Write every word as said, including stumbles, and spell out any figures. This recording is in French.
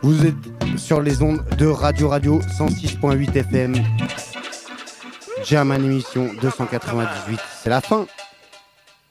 Vous êtes sur les ondes de Radio Radio cent six point huit F M. German émission deux cent quatre-vingt-dix-huit, c'est la fin.